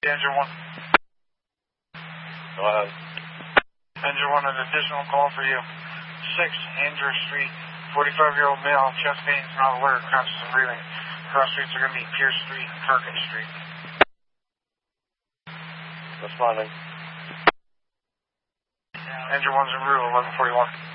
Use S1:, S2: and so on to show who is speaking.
S1: Engine 1.
S2: Go ahead.
S1: Engine 1, an additional call for you. 6 Andrew Street, 45-year-old male, chest pains, not alert, conscious and breathing. Cross streets are going to be Pierce Street and Perkins Street.
S2: Responding.
S1: Engine 1's en route, 1141.